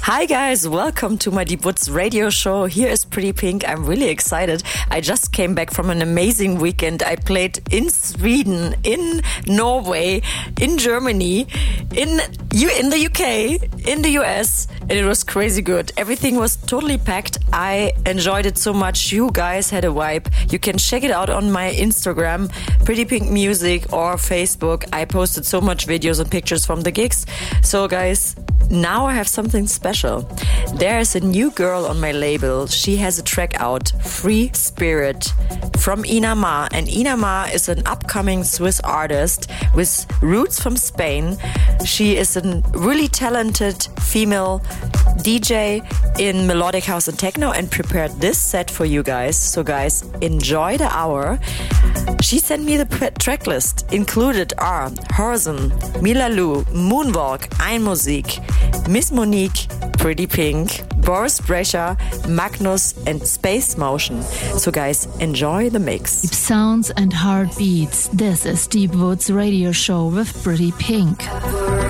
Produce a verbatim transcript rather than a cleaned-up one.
Hi guys, welcome to my Deep Woods radio show. Here is Pretty Pink. I'm really excited. I just came back from an amazing weekend. I played in Sweden, in Norway, in Germany, in U- in the U K, in the U S, and it was crazy good. Everything was totally packed. I enjoyed it so much. You guys had a vibe. You can check it out on my Instagram, Pretty Pink Music, or Facebook. I posted so much videos and pictures from the gigs. So guys, now I have something special. There is a new girl on my label. She has a track out, Free Spirit, from Ina Ma. And Ina Ma is an upcoming Swiss artist with roots from Spain. She is a really talented female D J in melodic house and techno and prepared this set for you guys. So guys, enjoy the hour. She sent me the pre- track list. Included are Horizon, Mila Lu, Moonwalk, Einmusik, Miss Monique, Pretty Pink, Boris Brecher, Magnus and Space Motion. So guys, enjoy the mix. Deep sounds and heartbeats. This is Deep Woods radio show with Pretty Pink.